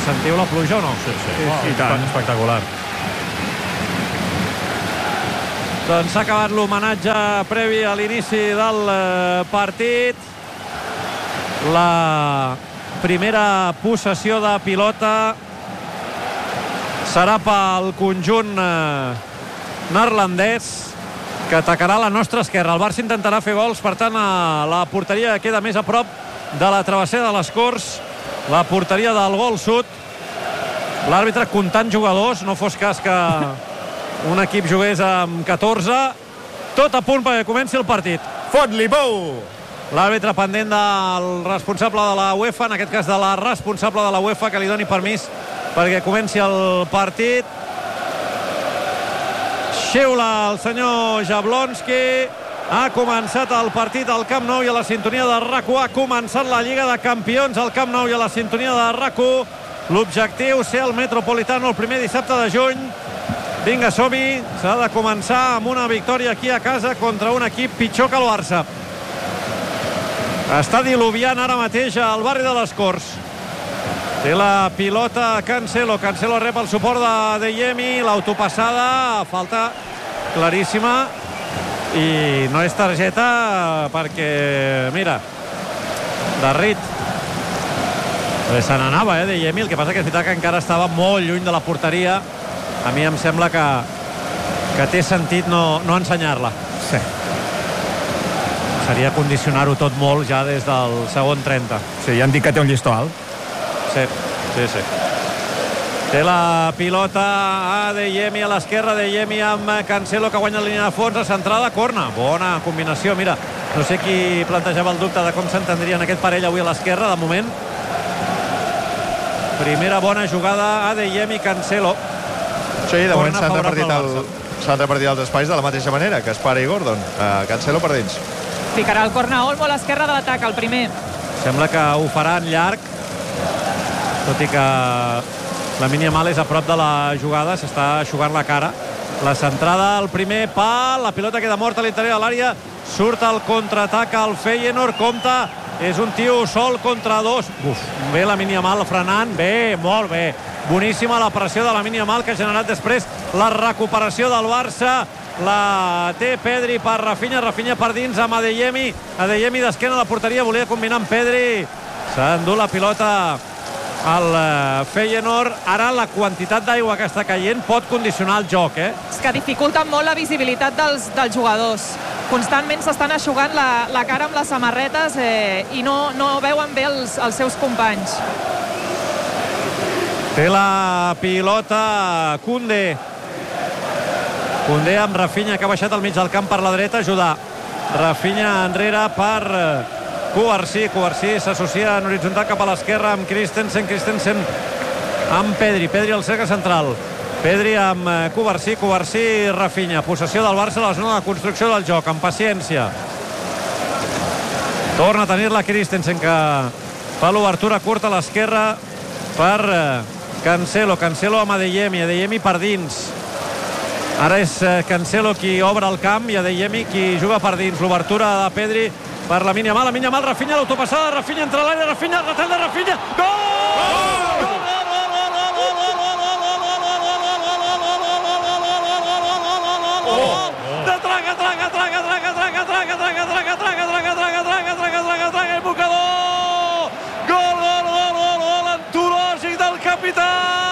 sentiu la pluja o no? Sí. I tant. Espectacular. Doncs s'ha acabat l'homenatge previ a l'inici del partit. La primera possessió de pilota serà pel conjunt neerlandès, que atacarà la nostra esquerra. El Barça intentarà fer gols, per tant la porteria queda més a prop de la travessera de les Corts, la porteria del gol sud. L'àrbitre comptant jugadors, no fos cas que un equip jugués amb 14. Tot a punt perquè comenci el partit. Fot-li, Pou! L'àrbitre pendent del responsable de la UEFA, en aquest cas de la responsable de la UEFA, que li doni permís perquè comenci el partit. Xiula el senyor Jablonski. Ha començat el partit al Camp Nou i a la sintonia de RAC1. Ha començat la Lliga de Campions al Camp Nou i a la sintonia de RAC1. L'objectiu ser el Metropolitano el primer dissabte de juny. Vinga, som-hi. S'ha de començar amb una victòria aquí a casa contra un equip pitjor que el Barça. Està diluviant ara mateix al barri de les Corts. Té la pilota Cancelo. Cancelo rep el suport de Deyemi. L'autopassada. Falta claríssima. I no és targeta perquè, mira, Darrit se n'anava, Deyemi. El que passa que és veritat que encara estava molt lluny de la porteria. A mi em sembla que té sentit no ensenyar-la. Sí. Seria condicionar-ho tot molt ja des del segon 30. Sí, ja han dit que té un llistó alt. Sí. Té la pilota a Deyemi a l'esquerra. Deyemi amb Cancelo, que guanya la línia de fons. A centrada, corna. Bona combinació. Mira, no sé qui plantejava el dubte de com s'entendrien aquest parell avui a l'esquerra. De moment, primera bona jugada a Deyemi, Cancelo. Sí, de moment s'han repartit els espais de la mateixa manera que Espara i Gordon. Cancelo per dins. Ficarà el corna Olmo a l'esquerra de l'atac, el primer. Sembla que ho farà en llarg, tot i que Lamine Yamal és a prop de la jugada, s'està eixugant la cara. La centrada, el primer pal, la pilota queda morta a l'interior de l'àrea, surt el contraatac al Feyenoord, compta, és un tio sol contra dos. Bé Lamine Yamal frenant, bé, molt bé. Boníssima la pressió de Lamine Yamal, que ha generat després la recuperació del Barça. La té Pedri per Rafinha. Rafinha per dins amb Adeyemi. Adeyemi d'esquena a la porteria, volia combinar amb Pedri. S'ha endut la pilota al Feyenoord. Ara la quantitat d'aigua que està caient pot condicionar el joc, És que dificulta molt la visibilitat dels jugadors. Constantment s'estan eixugant la cara amb les samarretes i no veuen bé els seus companys. Té la pilota Koundé. Koundé amb Rafinha, que ha baixat al mig del camp per la dreta a ajudar. Rafinha enrere per Cubarsí. Cubarsí s'associa en horitzontal cap a l'esquerra amb Christensen. Christensen amb Pedri. Pedri al cercle central. Pedri amb Cubarsí. Cubarsí, Rafinha. Possessió del Barça a la zona de construcció del joc. Amb paciència. Torna a tenir-la Christensen, que fa l'obertura curta a l'esquerra per Cancelo. Cancelo amb Adeyemi. Adeyemi per dins. Ara és Cancelo qui obre el camp i Adeyemi qui juga per dins. L'obertura de Pedri per Lamine Yamal. Lamine Yamal, Rafinha, l'autopassada. Rafinha entre l'àrea. Rafinha, retall de Rafinha. Gol! Antològic del capità.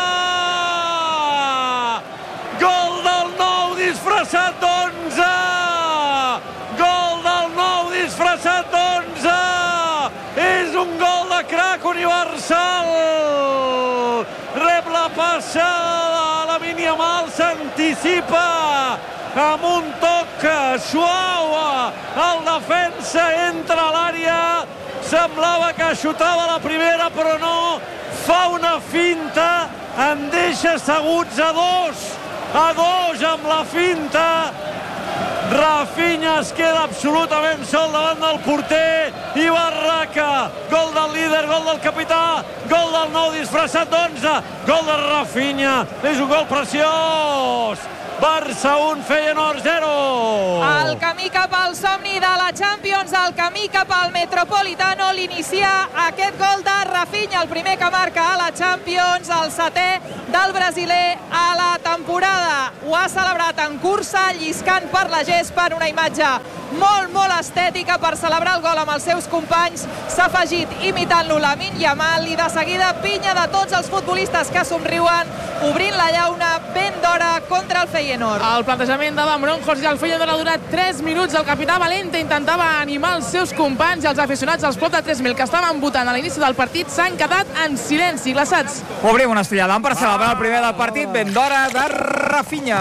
Gol del nou disfressat d'11. Gol del nou disfressat d'11. És un gol de crac universal. Rep la passada de Lamine Yamal, s'anticipa amb un toc suau. El defensa entra a l'àrea. Semblava que xutava la primera, però no. Fa una finta, en deixa asseguts a dos amb la finta. Rafinha es queda absolutament sol davant del porter i Barraca. Gol del líder, gol del capità, gol del nou disfressat d'11, gol de Rafinha. És un gol preciós. Barça 1, Feyenoord 0. El camí cap al somni de la Champions, el camí cap al Metropolitano, l'inicia aquest gol de Rafinha, el primer que marca a la Champions, el 7è del brasiler a la temporada. Ho ha celebrat en cursa, lliscant per la gespa, en una imatge molt estètica per celebrar el gol amb els seus companys. S'ha afegit imitant-lo Lamine Yamal i de seguida pinya de tots els futbolistes que somriuen, obrint la llauna ben d'hora contra el Feyenoord. El plantejament de Van Bronckhorst i el Feyenoord ha durat 3 minuts. El capità Valente intentava animar els seus companys i els aficionats, els prop de 3.000 que estaven votant a l'inici del partit, s'han quedat en silenci, glaçats. Obrim una estrella per celebrar el primer del partit, ben d'hora de Rafinha.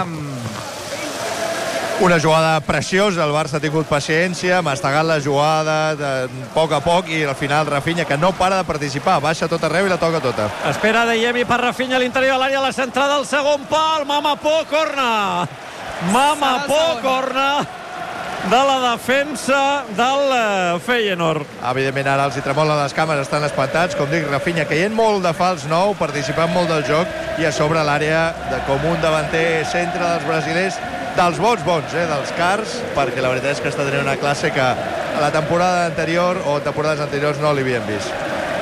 Una jugada preciosa, el Barça ha tingut paciència, mastegat la jugada de poc a poc i al final Rafinha, que no para de participar, baixa tot arreu i la toca tota. Espera Adeyemi per Rafinha a l'interior de l'àrea, la centrada al segon pal, Mamapó, corna. Mamapó, corna de la defensa del Feyenoord. Evidentment ara els hi tremolen les cames, estan espantats, com dic, Rafinha caient molt de fals nou, participant molt del joc i a sobre l'àrea com un davanter centre dels brasilers, dels bons, dels cars, perquè la veritat és que està tenint una classe que a la temporada anterior o temporades anteriors no l'havíem vist.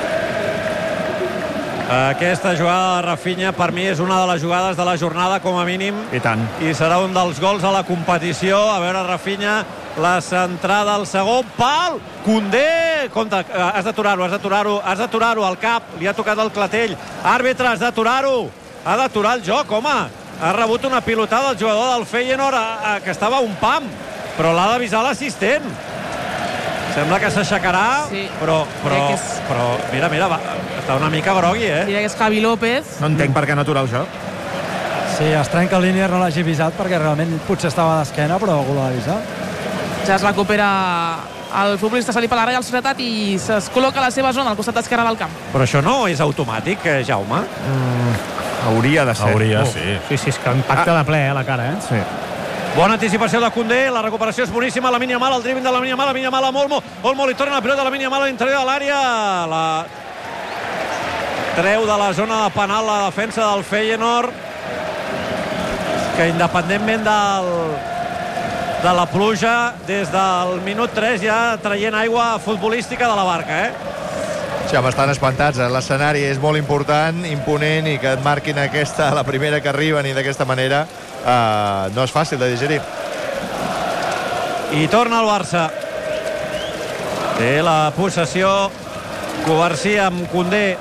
Aquesta jugada de Rafinha per mi és una de les jugades de la jornada com a mínim. I tant. I serà un dels gols a la competició. A veure, Rafinha, la centrada al segon pal. Koundé, compte, has d'aturar-ho al cap, li ha tocat el clatell. Àrbitre, has d'aturar-ho. Ha d'aturar el joc, home. Ha rebut una pilotada del jugador del Feyenoord que estava a un pam, però l'ha d'avisar l'assistent. Sembla que s'aixecarà, sí, però mira, va, està una mica grogui, Diria que és Javi López. No entenc per què no aturar el joc. Sí, estrany que Línier no l'hagi avisat perquè realment potser estava d'esquena, però algú l'ha avisat. Ja es recupera el futbolista Salip a la Reial Societat i es col·loca a la seva zona, al costat esquerre del camp. Però això no és automàtic, Jaume? Hauria de ser. Sí, és que impacta de ple, la cara, Sí. Bona anticipació de Koundé, la recuperació és boníssima, Lamine Yamal, el dribbling de Lamine Yamal amb Olmo li torna la pilota de Lamine Yamal a l'interior de l'àrea, la treu de la zona de penal la defensa del Feyenoord, que independentment de la pluja, des del minut 3 ja traient aigua futbolística de la barca, Sí, estan espantats, l'escenari és molt important, imponent, i que et marquin la primera que arriben i d'aquesta manera no és fàcil de digerir. I torna el Barça. Té la possessió Covarsí amb Koundé,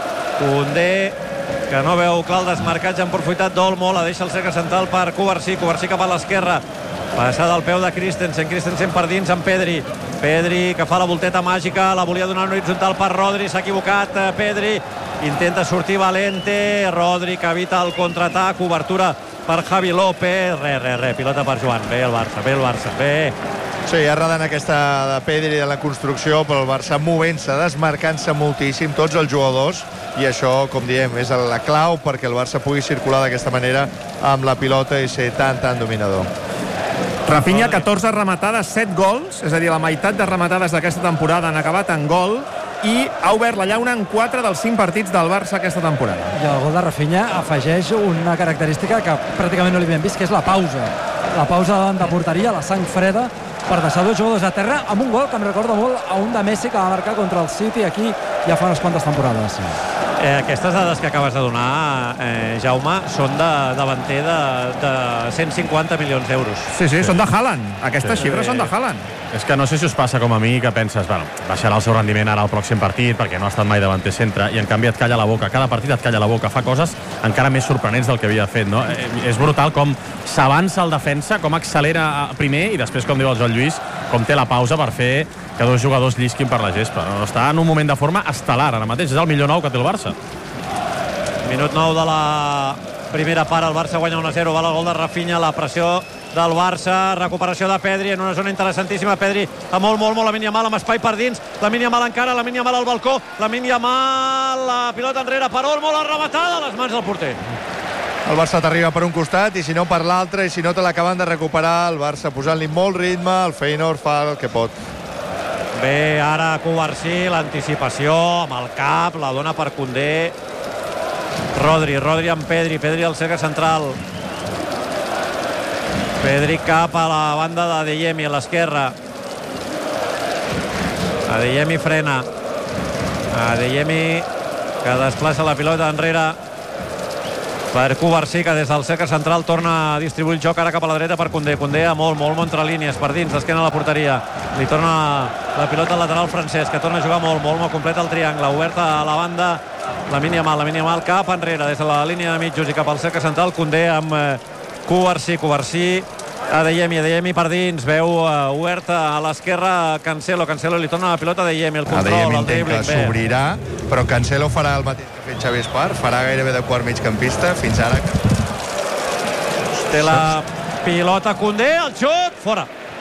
que no veu clar el desmarcatge en profunditat d'Olmo, la deixa el cercle central per Covarsí cap a l'esquerra, passada al peu de Christensen per dins amb Pedri, que fa la volteta màgica, la volia donar en horitzontal per Rodri, s'ha equivocat Pedri, intenta sortir Valente, Rodri que evita el contraatac, obertura per Javi López, pilota per Joan, bé el Barça, bé. Sí, arredant aquesta de Pedri de la construcció, però el Barça movent-se, desmarcant-se moltíssim, tots els jugadors, i això, com diem, és la clau perquè el Barça pugui circular d'aquesta manera amb la pilota i ser tan dominador. Rafinha, 14 rematades, 7 gols, és a dir, la meitat de rematades d'aquesta temporada han acabat en gol, i ha obert la llauna en 4 dels 5 partits del Barça aquesta temporada. I el gol de Rafinha afegeix una característica que pràcticament no li havíem vist, que és la pausa. La pausa davant de porteria, la sang freda, per deixar dos jugadors a terra, amb un gol que em recorda molt a un de Messi que va marcar contra el City aquí ja fa unes quantes temporades. Aquestes dades que acabes de donar, Jaume, són de davanter de 150 milions d'euros. Sí, són de Haaland. Aquestes xifres són de Haaland. És que no sé si us passa com a mi, que penses, baixarà el seu rendiment ara al pròxim partit perquè no ha estat mai davanter centre, i en canvi et calla la boca. Cada partit et calla la boca, fa coses encara més sorprenents del que havia fet, no? És brutal com s'avança el defensa, com accelera primer i després, com diu el Joan Lluís, com té la pausa per fer que dos jugadors llisquin per la gespa. Està en un moment de forma estel·lar ara mateix, és el millor nou que té el Barça. Minut 9 de la primera part, el Barça guanya 1-0, val el gol de Rafinha, la pressió del Barça, recuperació de Pedri en una zona interessantíssima, Pedri a molt, Lamine Yamal amb espai per dins, Lamine Yamal encara, Lamine Yamal al balcó, Lamine Yamal, la pilota enrere per Olmo, la rematada a les mans del porter. El Barça t'arriba per un costat i si no per l'altre, i si no te l'acaben de recuperar, el Barça posant-li molt ritme, el Feyenoord fa el que pot. Bé, ara Covarsí, l'anticipació amb el cap, la dona per Koundé, Rodri amb Pedri al cercle central, Pedri cap a la banda d'Adeyemi a l'esquerra. Adeyemi frena. Adeyemi que desplaça la pilota enrere per Cubarsí, que des del cercle central torna a distribuir el joc ara cap a la dreta per Koundé. Koundé a molt entre línies, per dins, d'esquena a la porteria. Li torna la pilota al lateral francès, que torna a jugar molt completa el triangle, oberta a la banda Lamine Yamal cap enrere, des de la línia de mitjos i cap al cercle central. Koundé amb Cubarsí, Adeyemi per dins, veu oberta a l'esquerra Cancelo li torna la pilota a Adeyemi, el control, el dribbling, s'obrirà, però Cancelo farà el mateix que ha fet Xavi Espart, farà gairebé de quart migcampista, fins ara té la pilota Koundé, el xut, fora.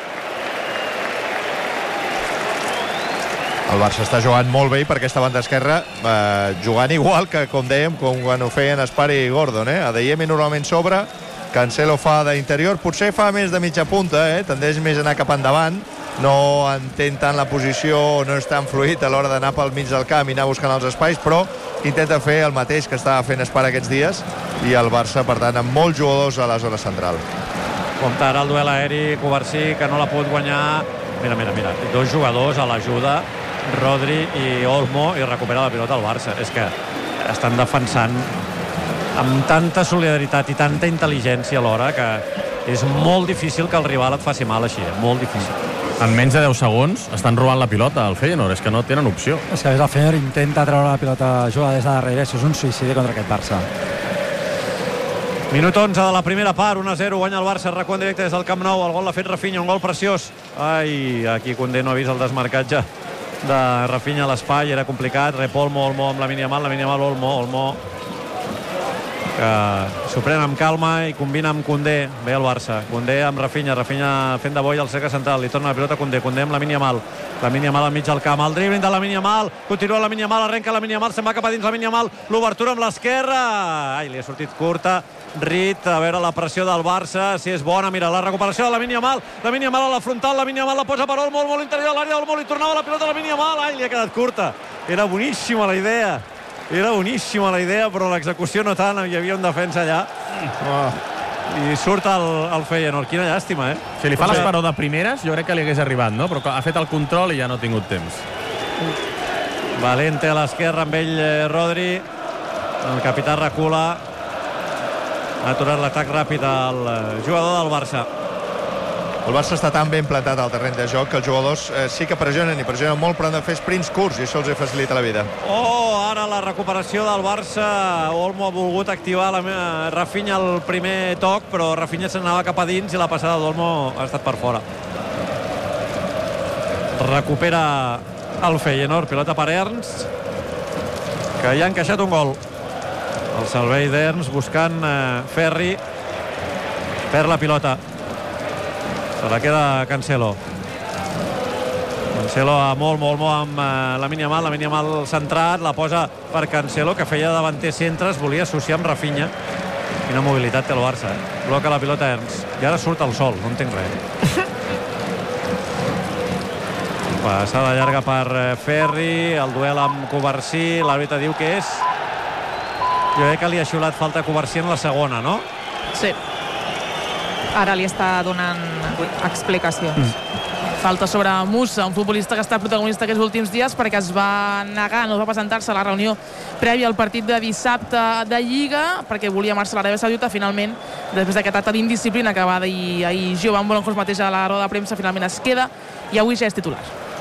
El Barça està jugant molt bé per aquesta banda esquerra, jugant igual que, com dèiem, com quan ho feien Espart i Gordon, Adeyemi normalment sobre, Cancelo fa d'interior, potser fa més de mitja punta, tendeix més a anar cap endavant, no entén tant la posició, no és tan fluid a l'hora d'anar pel mig del camp i anar buscant els espais, però intenta fer el mateix que estava fent Espart aquests dies, i el Barça, per tant, amb molts jugadors a la zona central. Compte ara el duel aeri, Cubarsí, que no l'ha pogut guanyar. Mira, dos jugadors a l'ajuda, Rodri i Olmo, i recupera la pilota al Barça. És que estan defensant amb tanta solidaritat i tanta intel·ligència alhora que és molt difícil que el rival et faci mal així, molt difícil. En menys de 10 segons estan robant la pilota al Feyenoord, és que no tenen opció. És que el Feyenoord intenta treure la pilota, juga des de darrere, això és un suïcidi contra aquest Barça. Minut 11 de la primera part, 1-0, guanya el Barça, recull directe des del Camp Nou, el gol l'ha fet Rafinha, un gol preciós. Ai, aquí Koundé no ha vist el desmarcatge de Rafinha a l'espai, era complicat, rep Olmo amb Lamine Yamal, Olmo que s'ho pren amb calma i combina amb Koundé, bé el Barça, Koundé amb Rafinha fent de boi al cercle central, li torna la pilota a Koundé amb Lamine Yamal al mig del camp, el dribbling de Lamine Yamal, continua Lamine Yamal, arrenca Lamine Yamal, se'n va cap a dins Lamine Yamal, l'obertura amb l'esquerra, ai, li ha sortit curta, Rit, a veure la pressió del Barça, si és bona, mira, la recuperació de Lamine Yamal a la frontal, Lamine Yamal la posa per Olmo, molt interior de l'àrea, Olmo li tornava la pilota a Lamine Yamal, ai, li ha quedat curta, era boníssima la idea, però l'execució no tant, hi havia un defensa allà i surt el Feyenoord, quina llàstima, Si li fa l'esperó de primeres, jo crec que li hagués arribat, no? Però ha fet el control i ja no ha tingut temps. Valente a l'esquerra amb ell Rodri, el capità recula, ha aturat l'atac ràpid al jugador del Barça. El Barça està tan ben plantat al terreny de joc que els jugadors sí que pressionen molt, però han de fer sprints curts i això els facilita la vida. Ara la recuperació del Barça. Olmo ha volgut activar Rafinha el primer toc, però Rafinha se n'anava cap a dins i la passada d'Olmo ha estat per fora. Recupera el Feyenoord, pilota per Ernst, que ja ha encaixat un gol. El servei d'Ernst buscant Ferri, perd la pilota. Se la queda Cancelo a molt amb Lamine Yamal centrat, la posa per Cancelo, que feia davanter centres, volia associar amb Rafinha. Quina mobilitat té el Barça, bloca la pilota Ernst i ara surt el sol, no entenc res. Passada llarga per Ferri, el duel amb Cubarsí, l'àrbitre diu que és, jo crec que li ha xiulat falta a Cubarsí en la segona, no? Sí. Ara li està donant explicacions. Falta sobre Musa, un futbolista que està protagonista aquests últims dies perquè es va negar, no va presentar-se a la reunió prèvia al partit de dissabte de Lliga, perquè volia marxar a l'Aràbia Saudita. Finalment, després d'aquest acte d'indisciplina que va dir ahir Giovanni Bolancos mateix a la roda de premsa, finalment es queda i avui ja és titular.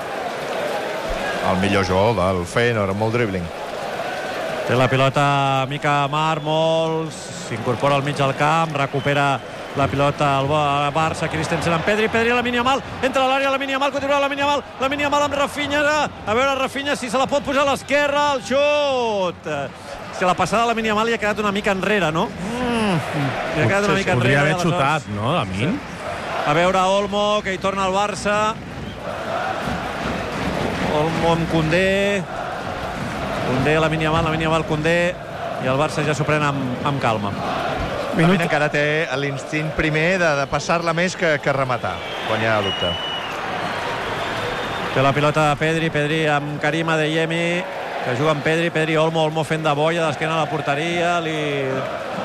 El millor jugador del Feyenoord, amb molt dribbling. Té la pilota Mika Amar, s'incorpora al mig del camp, recupera la pilota al Barça, Christensen amb Pedri a Lamine Yamal, entra a l'àrea Lamine Yamal, continua Lamine Yamal amb Rafinha, a veure Rafinha si se la pot posar a l'esquerra, el xut. Si la passada de Lamine Yamal li ha quedat una mica enrere, no? Li ha quedat una mica enrere. Podria haver xutat, no, Lamine? A veure Olmo, que hi torna al Barça. Olmo amb Koundé, Lamine Yamal, Koundé, i el Barça ja s'ho pren amb calma. Lamine encara té l'instint primer de passar-la més que rematar, quan hi ha dubte. Té la pilota Pedri amb Karim Adeyemi, que juga amb Pedri, Olmo fent de boia, d'esquena a la porteria, li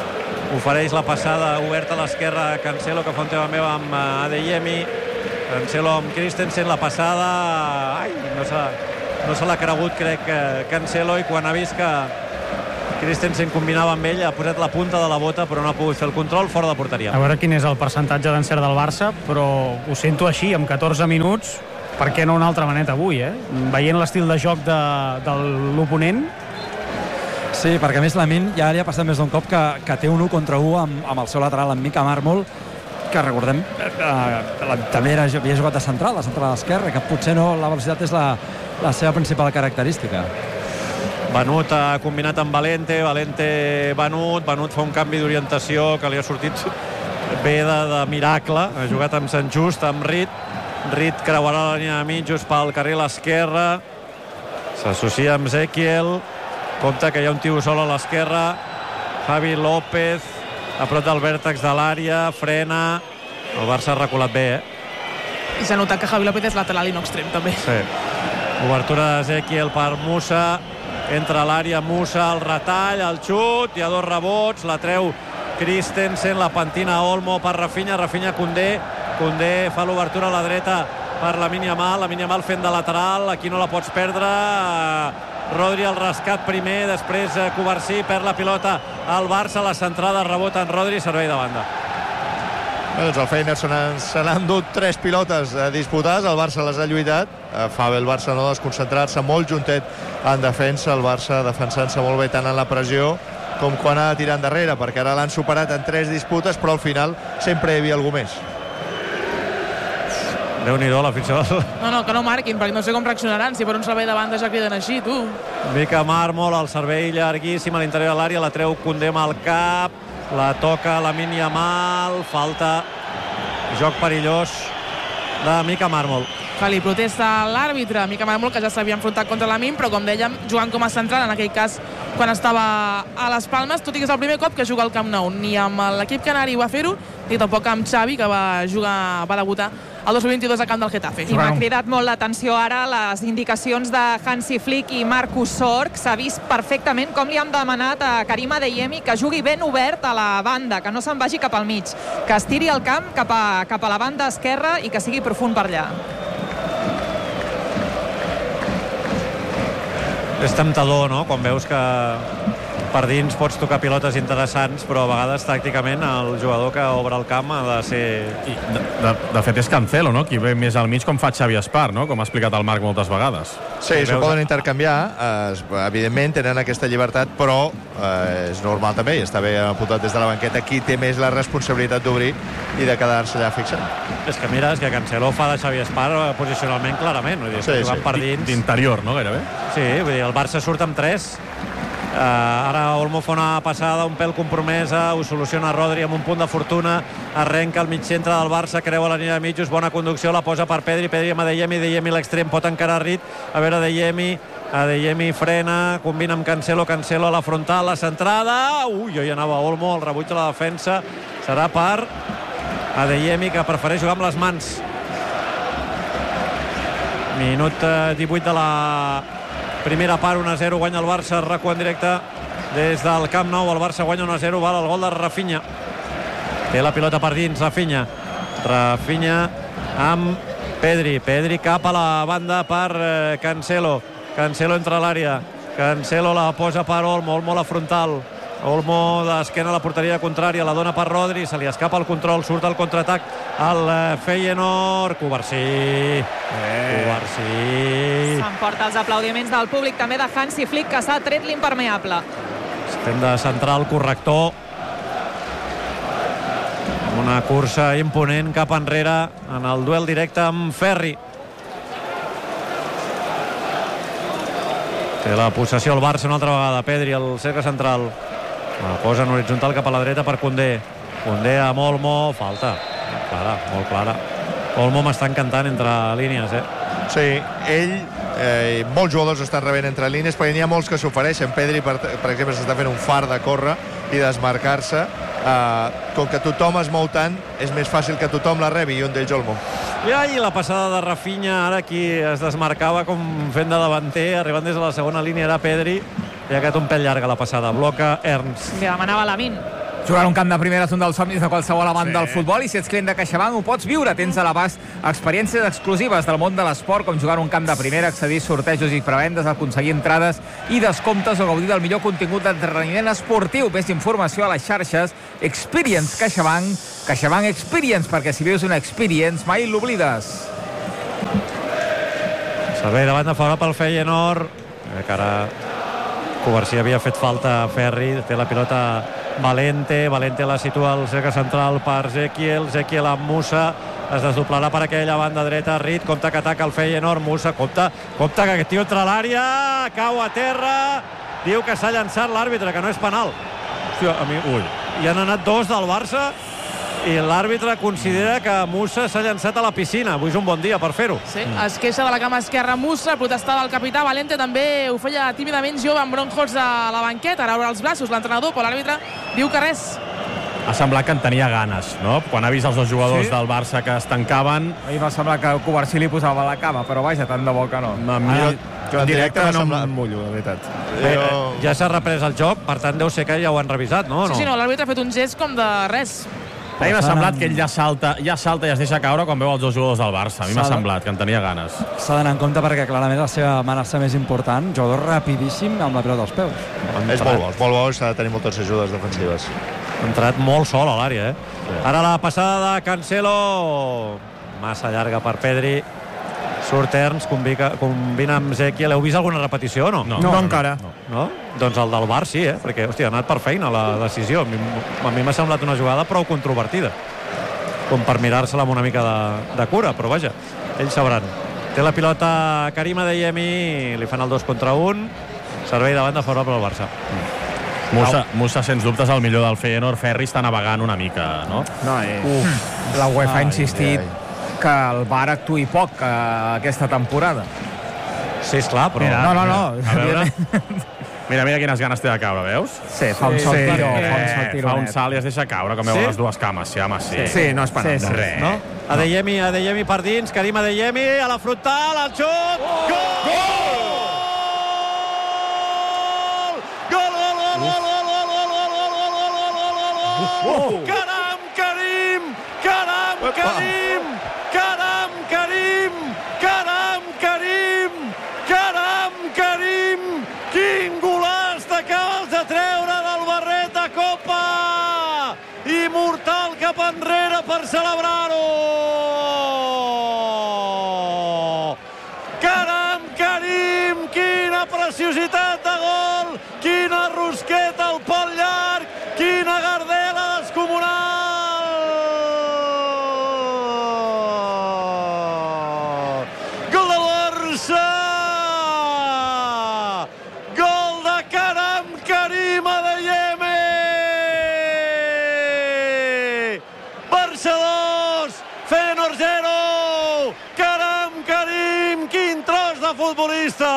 ofereix la passada oberta a l'esquerra a Cancelo, que fa un tema meu amb Adeyemi. Cancelo amb Christensen, la passada... Ai, no se l'ha cregut, crec, Cancelo, i quan ha vist que Christensen combinava amb ell, ha posat la punta de la bota, però no ha pogut fer el control, fora de porteria. A veure quin és el percentatge d'encert del Barça, però ho sento així, amb 14 minuts, per què no una altra maneta avui, Veient l'estil de joc de l'oponent. Sí, perquè a més Lamine ja li ha passat més d'un cop que té un 1 contra 1 amb el seu lateral, amb Mika Marmol, que recordem també havia jugat de central, a l'esquerra, que potser no la velocitat és la seva principal característica. Banut ha combinat amb Valente, Banut fa un canvi d'orientació que li ha sortit bé de miracle, ha jugat amb Sant Just, amb Rit creuarà la línia de mitjos pel carril esquerra, s'associa amb Ezequiel, compte que hi ha un tio sol a l'esquerra, Javi López a prop del vèrtex de l'àrea, frena, el Barça ha reculat bé, I s'ha notat que Javi López és lateral i no extrem, també. Sí. Obertura d'Ezequiel per Musa, entra a l'àrea Musa, el retall, el xut, hi ha 2 rebots, la treu Christensen, la pentina Olmo per Rafinha, Koundé fa l'obertura a la dreta per Lamine Yamal fent de lateral, aquí no la pots perdre, Rodri el rescat primer, després Covarsí perd la pilota al Barça, la centrada, rebota en Rodri, servei de banda. Doncs el Feyenoord se n'han dut 3 pilotes disputades, el Barça les ha lluitat, fa bé el Barça no desconcentrar-se, molt juntet en defensa, el Barça defensant-se molt bé tant en la pressió com quan ha de tirar endarrere, perquè ara l'han superat en 3 disputes, però al final sempre hi havia algú més. Déu-n'hi-do, la ficció. No, que no marquin, perquè no sé com reaccionaran si per un servei de banda ja criden així, tu. Mika Marmol, el servei llarguíssim a l'interior de l'àrea, la treu Koundé amb el cap, la toca Lamine Yamal, falta, joc perillós de Mika Marmol. Li protesta l'àrbitre, Mika Marmol, que ja s'havia enfrontat contra Lamine, però com dèiem, jugant com a central, en aquell cas quan estava a les Palmes, tot i que és el primer cop que juga al Camp Nou. Ni amb l'equip canari va fer-ho, ni tampoc amb Xavi, que va debutar el 2022 a camp del Getafe. I m'ha cridat molt l'atenció ara les indicacions de Hansi Flick i Marcus Sorg. S'ha vist perfectament com li han demanat a Karim Adeyemi que jugui ben obert a la banda, que no se'n vagi cap al mig, que estiri el camp cap a la banda esquerra i que sigui profund per allà. És temptador, no?, quan veus que per dins pots tocar pilotes interessants, però a vegades tàcticament el jugador que obre el camp ha de ser... I de fet és Cancelo, no?, qui ve més al mig, com fa Xavi Espar, no?, com ha explicat el Marc moltes vegades. Sí, s'ho poden intercanviar, evidentment tenen aquesta llibertat, però és normal també, i està bé apuntat des de la banqueta, qui té més la responsabilitat d'obrir i de quedar-se allà fixat. És que mira, és que Cancelo fa de Xavi Espar posicionalment clarament, vull dir, jugant per dins. D'interior, no?, gairebé. Sí, vull dir, el Barça surt amb 3. Ara Olmo fa una passada un pèl compromesa, ho soluciona Rodri amb un punt de fortuna, arrenca el mig centre del Barça, creua la línia de mitjos, bona conducció, la posa per Pedri amb Adeyemi l'extrem, pot encarar Rit, a veure Adeyemi frena, combina amb Cancelo a la frontal, la centrada, hi anava Olmo, el rebuig de la defensa serà per Adeyemi, que prefereix jugar amb les mans. Minut 18 de la primera part, 1-0, guanya el Barça, RAC1 en directe des del Camp Nou, el Barça guanya 1-0, val el gol de Rafinha. Té la pilota per dins, Rafinha amb Pedri cap a la banda per Cancelo entra a l'àrea, Cancelo la posa per Olmo la frontal, Olmo d'esquena a la porteria contrària, la dona per Rodri, se li escapa el control, surt el contraatac al Feyenoord, Covarsí. S'emporta els aplaudiments del públic, també de Hansi Flick, que s'ha tret l'impermeable. Estem de central corrector, amb una cursa imponent cap enrere en el duel directe amb Ferri. Té la possessió el Barça una altra vegada, Pedri, el cercle central. La posa en horitzontal cap a la dreta per Koundé amb Olmo, falta molt clara. Olmo m'està encantant entre línies, Sí, molts jugadors estan rebent entre línies, perquè n'hi ha molts que s'ofereixen. Pedri, per exemple, s'està fent un far de córrer i desmarcar-se. Com que tothom es mou tant, és més fàcil que tothom la rebi, i un d'ells Olmo. I la passada de Rafinha, ara qui es desmarcava com fent de davanter, arribant des de la segona línia era Pedri, i ha quedat un pèl llarga la passada, bloca Ernst. Li demanava Lamine. Jugar un camp de primera és un dels somnis de qualsevol amant del futbol, i si ets client de CaixaBank ho pots viure. Tens a l'abast experiències exclusives del món de l'esport, com jugar un camp de primera, accedir a sortejos i prevendes, aconseguir entrades i descomptes o gaudir del millor contingut d'entrenament esportiu. Més informació a les xarxes Experience CaixaBank, CaixaBank Experience, perquè si vius una experience mai l'oblides. Servei de banda fora pel Feyenoord, que ara Covarsí havia fet falta a Ferri, té la pilota Valente la situa al cercle central per Ezequiel amb Musa, es desdoblarà per aquella banda dreta, Reed, compte que ataca el Feyenoord, Musa, compte que aquest tio entra a l'àrea, cau a terra, diu que s'ha llançat l'àrbitre, que no és penal. Hòstia, hi han anat dos del Barça i l'àrbitre considera que Musa s'ha llançat a la piscina. Avui és un bon dia per fer-ho. Sí, es queixa de la cama esquerra Musa, protestava el capità Valente, també ho feia tímidament jove amb Bronjos a la banqueta, ara obre els braços l'entrenador, però l'àrbitre diu que res. Ha semblat que en tenia ganes, no? Quan ha vist els dos jugadors del Barça que es tancaven... A mi m'ha semblat que Covarsí li posava la cama, però vaja, tant de bo que no. Jo en directe no em mullo, de veritat. Ja s'ha reprès el joc, per tant deu ser que ja ho han revisat, no? Sí, l'àrbitre ha fet un gest com de res. A mi m'ha semblat que ell ja salta i es deixa caure quan veu els dos jugadors del Barça. A mi m'ha semblat que en tenia ganes. S'ha d'anar en compte perquè clarament la seva amenaça més important, jugador rapidíssim amb la pilota als peus. És molt bo, s'ha de tenir moltes ajudes defensives. Ha entrat molt sol a l'àrea, Sí. Ara la passada de Cancelo, massa llarga per Pedri, surt Ernst, combina amb Ezequiel. Heu vist alguna repetició o no? No encara. No? Doncs el del Bar sí, perquè hòstia, ha anat per feina la decisió. A mi m'ha semblat una jugada prou controvertida, com per mirar-se-la amb una mica de cura, però vaja, ells sabran. Té la pilota Karim Adeyemi, li fan el 2 contra 1, servei de banda favorable al Barça. Musa, sens dubte, és el millor del Feyenoord. Ferri està navegant una mica, no? La UEFA ha insistit que el VAR actuï poc aquesta temporada. Sí, esclar, però... No. A veure... Mira quines ganes té de caure, veus? Sí, fa un salt fa un salt i es deixa caure, com veu les dues cames. Sí, no és penal. Res. No? Adeyemi per dins, Karim Adeyemi a la frontal, el xut, gol! Caram, Karim! Caram, Karim! Caram, Karim! Caram, Karim! Caram, Karim! Quin golaç t'acabes de treure del barret de Copa! Immortal cap enrere per celebrar-ho! Caram, Karim! Quina preciositat de gol! Quina rosqueta al pal llarg! Quina gardela descomunal! Gol del Barça! Gol de Karam Karim Adeyemi! Barça 2, Feyenoord 0! Karam Karim, quin tros de futbolista!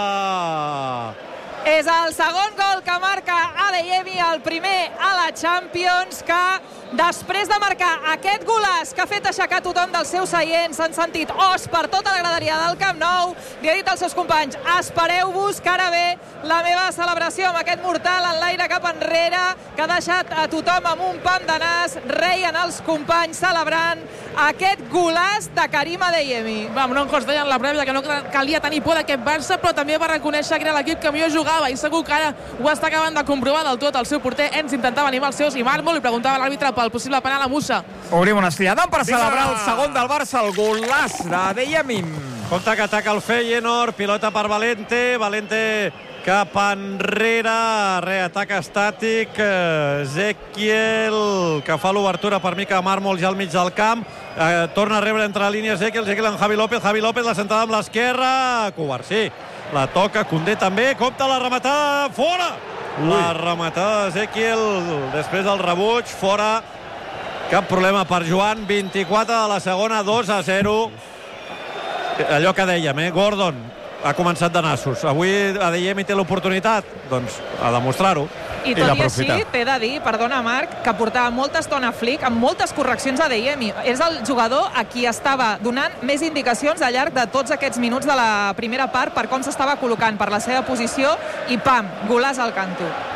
És el segon gol que marca Adeyemi, el primer a la Champions, que després de marcar aquest golaç que ha fet aixecar tothom del seu seient, s'han sentit os per tota la graderia del Camp Nou, li ha dit als seus companys: espereu-vos que ara ve la meva celebració amb aquest mortal en l'aire cap enrere, que ha deixat a tothom amb un pam de nas. Reien els companys celebrant aquest golaç de Karim Adeyemi. Bronjos deia en la prèvia que no calia tenir por d'aquest Barça, però també va reconèixer que era l'equip que millor jugava, i segur que ara ho està acabant de comprovar del tot el seu porter. Ens intentava animar els seus, i Marmol li preguntava a l'àrbitre pel possible penal a Musa. Obrim un estillador per celebrar el segon del Barça, el golaç d'Adeyemi. Compte que ataca el Feyenoord, pilota per Valente cap enrere, reatac estàtic, Ezequiel, que fa l'obertura per Mica Marmol ja al mig del camp, torna a rebre entre línies Ezequiel amb Javi López, la sentada amb l'esquerra, Covarsí, la toca, Koundé també, compta la rematada, fora! La rematada d'Ezequiel, després del rebuig, fora, cap problema per Joan, 24 de la segona, 2-0. Allò que dèiem, Gordon ha començat de nassos. Avui Adeyemi té l'oportunitat, doncs ha de mostrar-ho. I tot i així, t'he de dir, perdona Marc, que portava molta estona a Flick, amb moltes correccions a Adeyemi. És el jugador a qui estava donant més indicacions al llarg de tots aquests minuts de la primera part per com s'estava col·locant, per la seva posició, i pam, golaç al canto.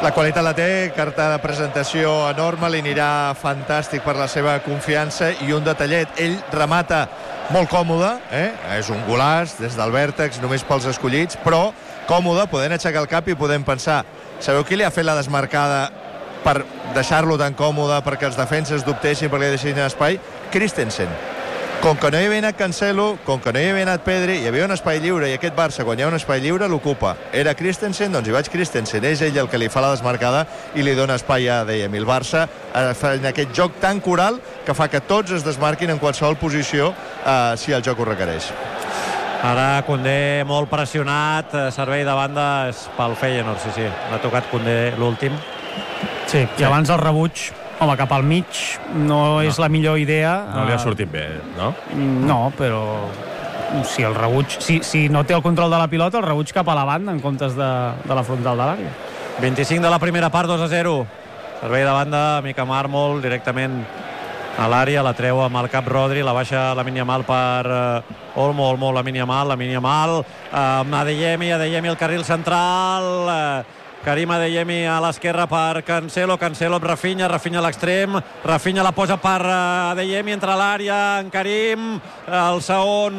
La qualitat la té, carta de presentació enorme, li anirà fantàstic per la seva confiança, i un detallet, ell remata molt còmode, és un golaç des del vèrtex, només pels escollits, però còmode, podent aixecar el cap i podent pensar, sabeu qui li ha fet la desmarcada per deixar-lo tan còmode, perquè els defenses dubtessin, perquè li deixessin espai? Christensen. Com que no hi havia anat Cancelo, com que no hi havia anat Pedri, hi havia un espai lliure, i aquest Barça, quan hi ha un espai lliure, l'ocupa. Era Christensen, doncs hi vaig Christensen. És ell el que li fa la desmarcada i li dona espai a Adeyemi. El Barça fa aquest joc tan coral que fa que tots es desmarquin en qualsevol posició si el joc ho requereix. Ara Koundé molt pressionat, servei de banda és pel Feyenoord, sí. L'ha tocat Koundé l'últim. Sí, i abans el rebuig, home, cap al mig no és la millor idea. No li ha sortit bé, no? No, però si el rebuig, si no té el control de la pilota, el rebuig cap a la banda en comptes de la frontal de l'àrea. 25 de la primera part, 2-0. Servei de banda, Mika Marmol directament a l'àrea, la treu amb el cap Rodri, la baixa Lamine Yamal per Olmo, Lamine Yamal, amb Adeyemi al carril central, Karim Adeyemi a l'esquerra per Cancelo amb Rafinha a l'extrem, Rafinha la posa per Adeyemi, entre l'àrea en Karim, el segon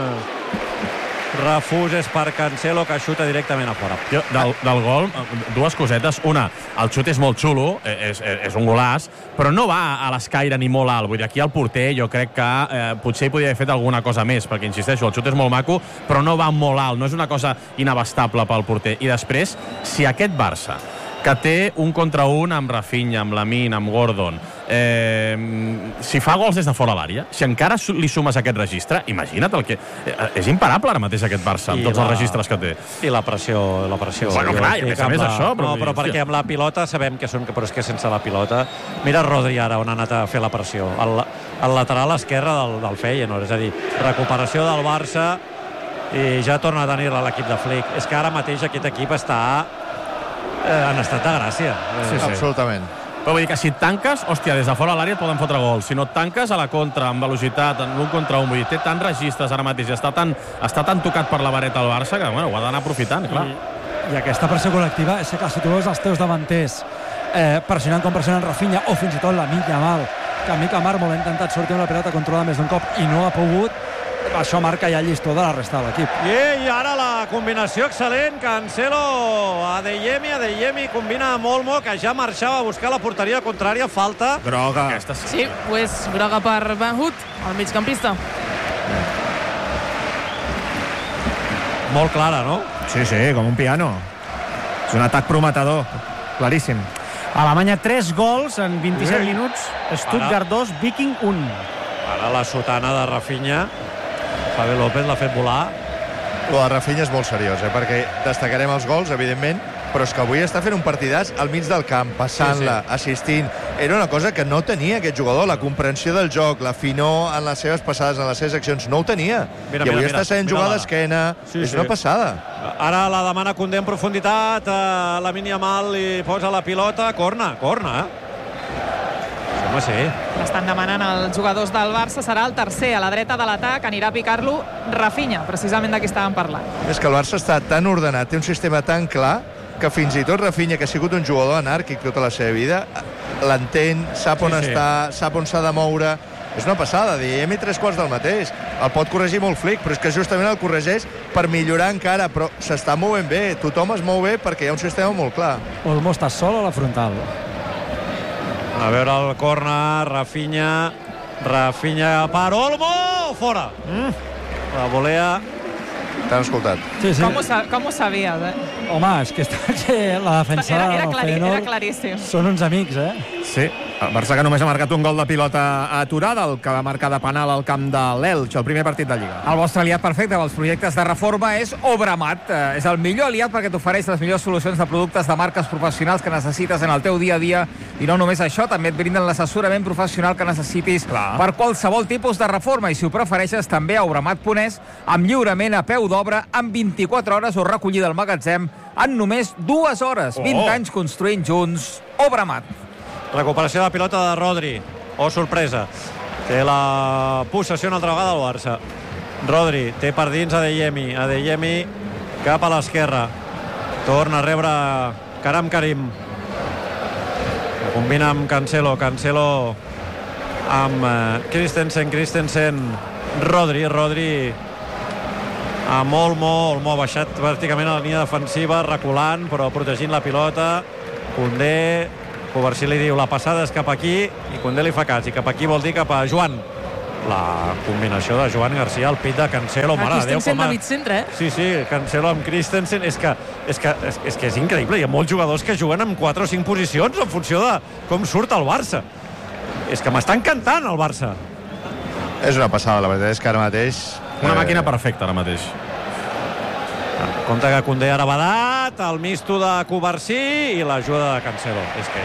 refús és per Cancelo, que xuta directament a fora. Jo, del gol, dues cosetes. Una, el xut és molt xulo, és un golaç, però no va a l'escaire ni molt alt. Vull dir, aquí el porter jo crec que potser hi podria haver fet alguna cosa més, perquè, insisteixo, el xut és molt maco, però no va molt alt, no és una cosa inabastable pel porter. I després, si aquest Barça, que té un contra un amb Rafinha, amb Lamine, amb Gordon, si fa gols des de fora l'àrea, si encara li sumes aquest registre, imagina't el que... És imparable ara mateix aquest Barça, amb tots els registres que té. I la pressió. Bueno, clar, i a més això... No, però perquè amb la pilota sabem que són... Però és que sense la pilota... Mira Rodri ara, on ha anat a fer la pressió. Al lateral esquerre del Feyenoord. És a dir, recuperació del Barça i ja torna a tenir-la l'equip de Flick. És que ara mateix aquest equip està en estat de gràcia. Sí. Absolutament. Però vull dir que si et tanques, hòstia, des de fora l'àrea et poden fotre gols. Si no et tanques a la contra, amb velocitat, en un contra un, vull dir, té tants registres ara mateix, està tan tocat per la vareta al Barça que, bueno, ho ha d'anar aprofitant, clar. I aquesta pressió col·lectiva és que si tu veus els teus davanters pressionant com pressionen Rafinha o fins i tot Lamine Yamal, que Mika Marmol ha intentat sortir amb la pilota controlada més d'un cop i no ha pogut, això marca ja el llistó de la resta de l'equip. I ara la combinació excel·lent, Cancelo, Adeyemi combina amb Olmo, que ja marxava a buscar la porteria contrària, falta. Groga. Sí, pues groga per Van Hout, el migcampista. Molt clara, no? Sí, com un piano. És un atac prometedor, claríssim. Alemanya 3 gols en 27 minuts, Stuttgart 2, Viking 1. Ara la sotana de Rafinha, Javi López l'ha fet volar. Lo de Rafinha és molt seriós, perquè destacarem els gols, evidentment, però és que avui està fent un partidàs al mig del camp, passant-la, assistint. Era una cosa que no tenia aquest jugador, la comprensió del joc, la finor en les seves passades, en les seves accions, no ho tenia. I avui està sent jugada d'esquena, és una passada. Ara la demana Koundé en profunditat, Lamine Yamal li posa la pilota, corna. Home, sí. L'estan demanant els jugadors del Barça, serà el tercer a la dreta de l'atac, anirà a picar-lo Rafinha, precisament de qui estàvem parlant. És que el Barça està tan ordenat, té un sistema tan clar, que fins i tot Rafinha, que ha sigut un jugador anàrquic tota la seva vida, l'entén, sap on està, sap on s'ha de moure. És una passada, diem 3/4 del mateix. El pot corregir molt Flick, però és que justament el corregeix per millorar encara, però s'està movent bé, tothom es mou bé perquè hi ha un sistema molt clar. Olmo està sol a la frontal. A veure el corner, Rafinha per Olmo, fora. La volea. T'han escoltat. Sí. Com ho sabies, Home, és que la defensa era claríssim. Són uns amics, Sí, el Barça que només ha marcat un gol de pilota aturada, el que va marcar de penal al camp de l'Elx, el primer partit de Lliga. El vostre aliat perfecte pels projectes de reforma és Obramat. És el millor aliat perquè t'ofereix les millors solucions de productes de marques professionals que necessites en el teu dia a dia. I no només això, també et brinden l'assessorament professional que necessitis per qualsevol tipus de reforma. I si ho prefereixes, també a obramat.es, amb lliurament a peu d'obra, en 24 hores o recollida al magatzem en només 2 hores. 20 anys construint junts. Obramat. Recuperació de la pilota de Rodri. Sorpresa. Té la possessió una altra vegada al Barça. Rodri té per dins Adeyemi cap a l'esquerra. Torna a rebre Karim. Combina amb Cancelo amb Christensen, Rodri amb Olmo ha baixat pràcticament a la línia defensiva, reculant, però protegint la pilota. Koundé, Covarsí li diu, la passada és cap aquí, i Koundé li fa cas, i cap aquí vol dir cap a Joan. La combinació de Joan Garcia al pit de Cancelo, mare de Déu, com a... David centre, Sí, Cancelo amb Christensen, és que és increïble, hi ha molts jugadors que juguen amb 4 o 5 posicions en funció de com surt el Barça. És que m'està encantant el Barça. És una passada, la veritat és que ara mateix... Una màquina perfecta ara mateix. Compte que Koundé ara badat, el misto de Covarsí i l'ajuda de Cancelo. És que...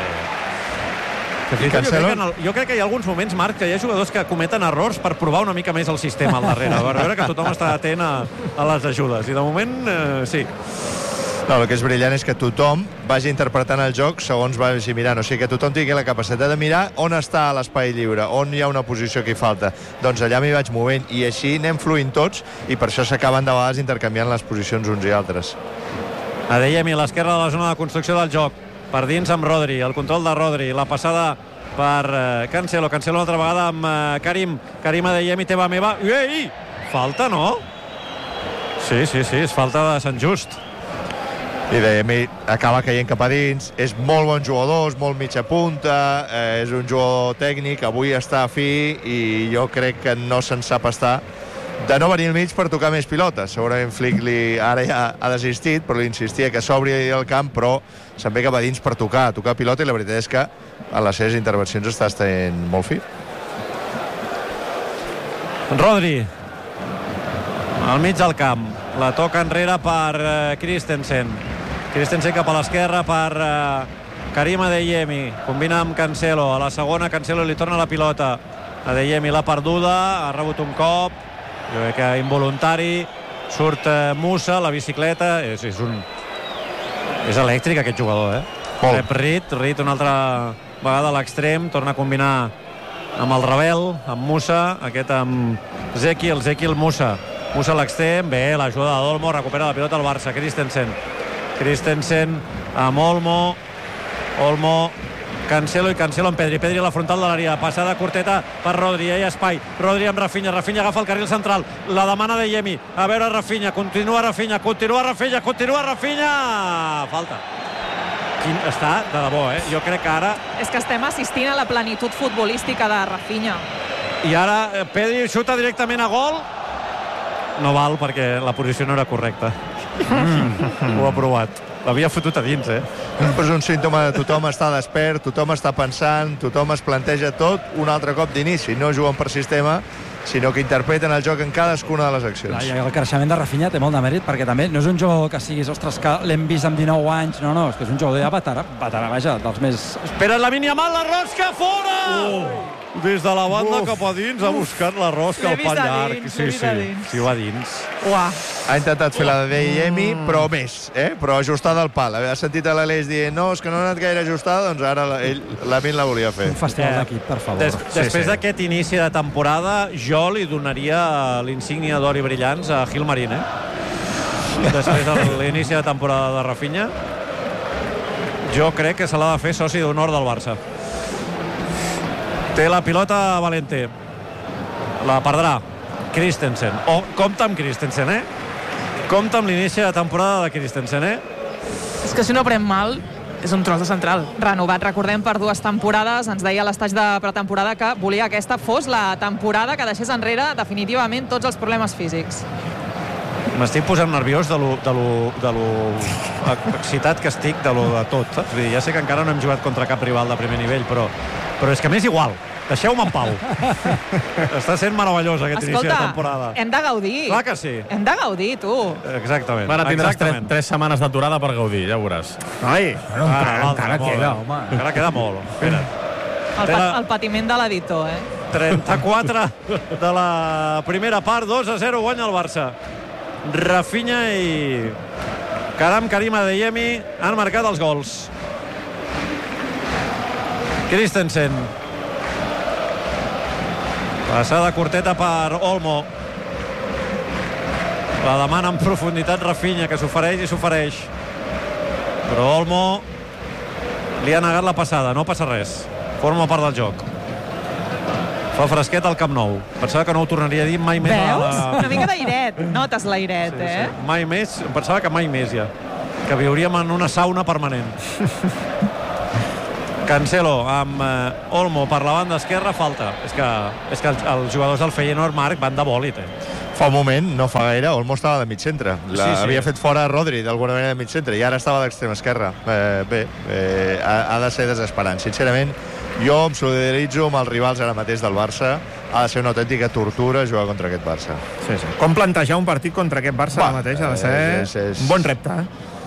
Jo crec que hi ha alguns moments, Marc, que hi ha jugadors que cometen errors per provar una mica més el sistema al darrere, per veure que tothom està atent a les ajudes. I de moment, sí. No, el que és brillant és que tothom vagi interpretant el joc segons vagi mirant. O sigui, que tothom tingui la capacitat de mirar on està l'espai lliure, on hi ha una posició que hi falta. Doncs allà m'hi vaig movent i així anem fluint tots i per això s'acaben de vegades intercanviant les posicions uns i altres. Adeyemi a l'esquerra de la zona de construcció del joc. Per dins amb Rodri, el control de Rodri, la passada per Cancelo una altra vegada amb Karim Adeyemi, teva meva, ei, falta, no? Sí, és falta de Sant Just. I Adeyemi acaba caient cap a dins, és molt bon jugador, és molt mitja punta, és un jugador tècnic, avui està a fi i jo crec que no se'n sap estar de no venir al mig per tocar més pilotes. Segurament Flick ara ja ha desistit, però li insistia que s'obri el camp, però se'n ve cap a dins per tocar pilota, i la veritat és que a les seves intervencions està estant molt fi. Rodri al mig del camp, la toca enrere per Christensen cap a l'esquerra per Karim Adeyemi, combina amb Cancelo, a la segona Cancelo li torna la pilota, Adeyemi l'ha perduda, ha rebut un cop, jo crec que involuntari, surt Musa, la bicicleta, és elèctric aquest jugador, Rep Rit una altra vegada a l'extrem, torna a combinar amb el Rebel, amb Musa, aquest amb Zekiel Musa a l'extrem, bé, l'ajuda d'Olmo, recupera la pilota al Barça, Christensen amb Olmo, Cancelo amb Pedri a la frontal de l'àrea, passada curteta per Rodri, hi ha espai, Rodri amb Rafinha agafa el carril central, la demana de Yemi, a veure Rafinha, continua Rafinha, falta. Està de debò, jo crec que ara... És que estem assistint a la plenitud futbolística de Rafinha. I ara Pedri xuta directament a gol, no val perquè la posició no era correcta. Ho ha provat. L'havia fotut a dins, És un símptoma de tothom està despert, tothom està pensant, tothom es planteja tot un altre cop d'inici. No juguen per sistema, sinó que interpreten el joc en cadascuna de les accions. I el creixement de Rafinha té molt de mèrit, perquè també no és un jugador que siguis, ostres, que l'hem vist amb 19 anys, no, és que és un jugador ja veterà, vaja, dels més... Espera la Yamal, la rosca fora! Des de la banda cap a dins ha buscat la rosca al pal llarg. Sí, va dins. Ha intentat fer la de Yemi, però més, però ajustada al pal. Ha sentit a l'Aleix dient, no, és que no ha anat gaire ajustada, doncs ara Lamine la volia fer. Un festival d'equip, per favor. Després d'aquest inici de temporada, jo li donaria l'insígnia d'or i brillants a Gil Marín, Després de l'inici de temporada de Rafinha, jo crec que se l'ha de fer soci d'honor del Barça. Té la pilota Valente, la perdrà Christensen, compta amb Christensen, compta amb l'inici de temporada de Christensen, És que si no pren mal és un tros de central. Renovat, recordem, per 2 temporades. Ens deia a l'estatge de pretemporada que volia que aquesta fos la temporada que deixés enrere definitivament tots els problemes físics. M'estic posant nerviós de lo excitat que estic de tot, saps? Ja sé que encara no hem jugat contra cap rival de primer nivell, però és que m'és igual. Deixeu-me en pau. Està sent meravellós aquest inici de temporada. Hem de gaudir. Clar que sí. Hem de gaudir, tu. Exactament. Ara tindràs 3 setmanes d'aturada per gaudir, ja veuràs. Ai, encara queda, home. Encara queda molt. El patiment de l'editor, 34 de la primera part, 2-0 guanya el Barça. Rafinha i Karim Adeyemi han marcat els gols. Christensen, passada curteta per Olmo, la demana en profunditat Rafinha, que s'ofereix, però Olmo Li ha negat la passada, no passa res. Forma part del joc. Fa fresquet al Camp Nou. Pensava que no ho tornaria a dir mai més. Veus? Una mica d'airet. Notes l'airet, eh? Mai més, em pensava que mai més ja. Que viuríem en una sauna permanent. Cancelo amb Olmo per la banda esquerra, falta. És que els jugadors del Feyenoord, Marc, van de bòlit, Fa un moment, no fa gaire, Olmo estava de mig centre. Havia fet fora Rodri d'alguna manera de mig centre i ara estava d'extrema esquerra. Ha de ser desesperant. Sincerament, jo em solidaritzo amb els rivals ara mateix del Barça. Ha de ser una autèntica tortura jugar contra aquest Barça. Sí. Com plantejar un partit contra aquest Barça ara mateix ha de ser un bon repte,